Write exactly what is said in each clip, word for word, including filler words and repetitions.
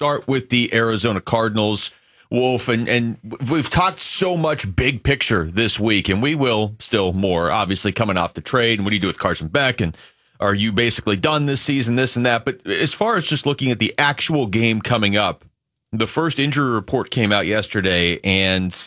start with the Arizona Cardinals, Wolf, and, and we've talked so much big picture this week, and we will still more, obviously, coming off the trade, and what do you do with Carson Beck, and are you basically done this season, this and that, but as far as just looking at the actual game coming up, the first injury report came out yesterday, and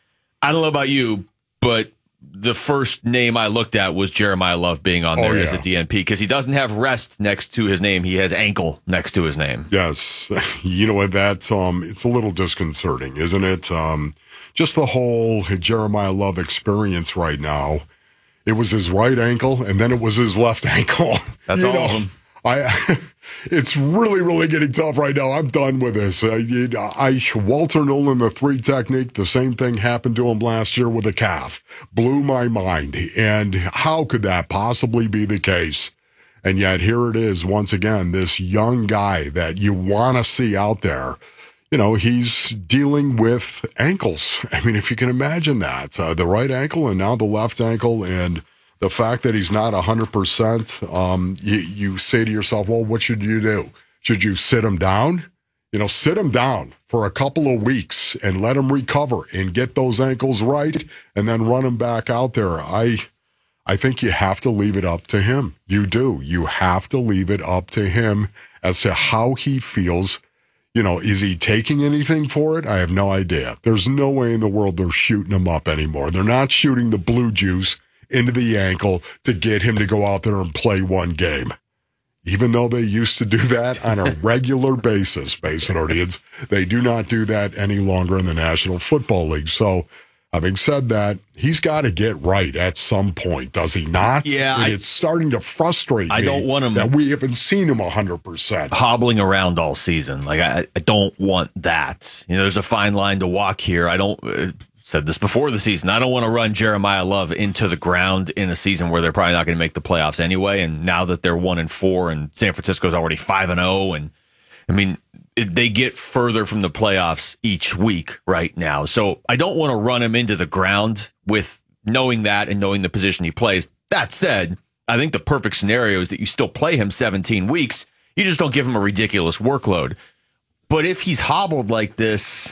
I don't know about you, but the first name I looked at was Jeremiah Love being on there oh, yeah. as a D N P because he doesn't have rest next to his name. He has ankle next to his name. Yes. You know what? That's, um, it's a little disconcerting, isn't it? Um, just the whole Jeremiah Love experience right now. It was his right ankle, and then it was his left ankle. That's you all know, of them. I, it's really, really getting tough right now. I'm done with this. I, I, Walter Nolan, the three technique, the same thing happened to him last year with a calf. Blew my mind. And how could that possibly be the case? And yet here it is once again, this young guy that you want to see out there. You know, he's dealing with ankles. I mean, if you can imagine that, uh, the right ankle and now the left ankle, and the fact that he's not one hundred percent, um, you, you say to yourself, well, what should you do? Should you sit him down? You know, sit him down for a couple of weeks and let him recover and get those ankles right and then run him back out there. I I think you have to leave it up to him. You do. You have to leave it up to him as to how he feels. You know, is he taking anything for it? I have no idea. There's no way in the world they're shooting him up anymore. They're not shooting the blue juice into the ankle to get him to go out there and play one game. Even though they used to do that on a regular basis, Basinonians, they do not do that any longer in the National Football League. So, having said that, he's got to get right at some point, does he not? Yeah. And I, it's starting to frustrate I me don't want him that we haven't seen him one hundred percent. hobbling around all season. Like, I, I don't want that. You know, there's a fine line to walk here. I don't... Uh, said this before the season. I don't want to run Jeremiah Love into the ground in a season where they're probably not going to make the playoffs anyway. And now that they're one and four and San Francisco's already five and zero, and I mean it, they get further from the playoffs each week right now. So I don't want to run him into the ground with knowing that and knowing the position he plays. That said, I think the perfect scenario is that you still play him seventeen weeks. You just don't give him a ridiculous workload. But if he's hobbled like this,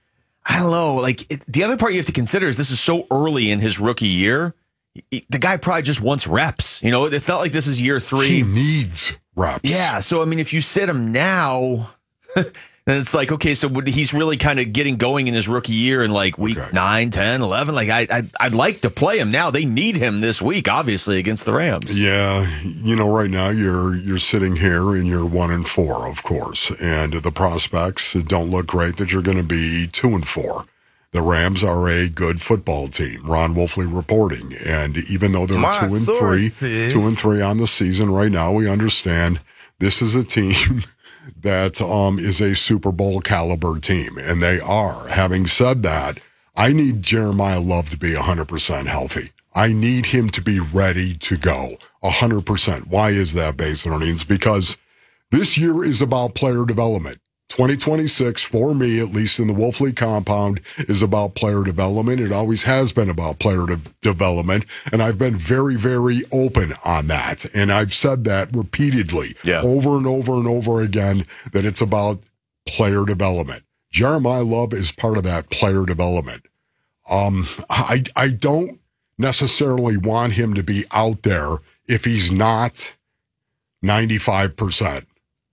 I don't know. Like it, the other part you have to consider is this is so early in his rookie year. He, the guy probably just wants reps. You know, it's not like this is year three. He needs reps. Yeah. So, I mean, if you sit him now, then it's like, okay, so would, he's really kind of getting going in his rookie year in like week okay. nine, ten, eleven. Like I, I, I'd like to play him now. They need him this week, obviously, against the Rams. Yeah. You know, right now you're, you're sitting here and you're one and four, of course. And the prospects don't look great that you're going to be two and four. The Rams are a good football team. Ron Wolfley reporting. And even though they're My two and sources. three, two and three on the season right now, we understand this is a team that um, is a Super Bowl caliber team, and they are. Having said that, I need Jeremiah Love to be one hundred percent healthy. I need him to be ready to go one hundred percent. Why is that, Basinonians? Because this year is about player development. twenty twenty-six, for me, at least in the Wolfley compound, is about player development. It always has been about player de- development, and I've been very, very open on that. And I've said that repeatedly, yeah. over and over and over again, that it's about player development. Jeremiah Love is part of that player development. Um, I, I don't necessarily want him to be out there if he's not ninety-five percent.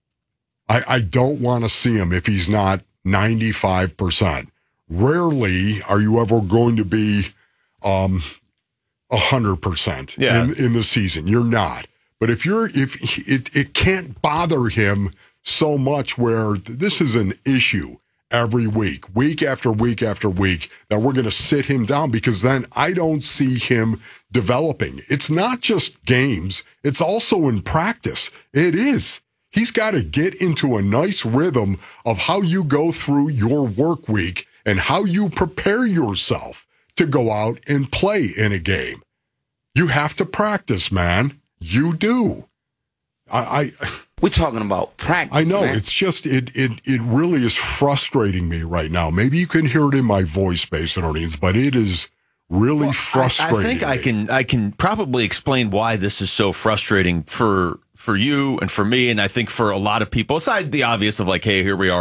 I, I don't want to see him if he's not ninety-five percent. Rarely are you ever going to be um, one hundred percent yeah. in, in the season. You're not. But if you're, if it, it can't bother him so much where this is an issue every week, week after week after week, that we're going to sit him down, because then I don't see him developing. It's not just games. It's also in practice. It is. He's got to get into a nice rhythm of how you go through your work week and how you prepare yourself to go out and play in a game. You have to practice, man. You do. I, I We're talking about practice. I know. Man. It's just, it, it, it really is frustrating me right now. Maybe you can hear it in my voice, Basinonians, but it is really well, frustrating. I, I think me. I can, I can probably explain why this is so frustrating for, for you and for me, and I think for a lot of people, aside the obvious of like, hey, here we are.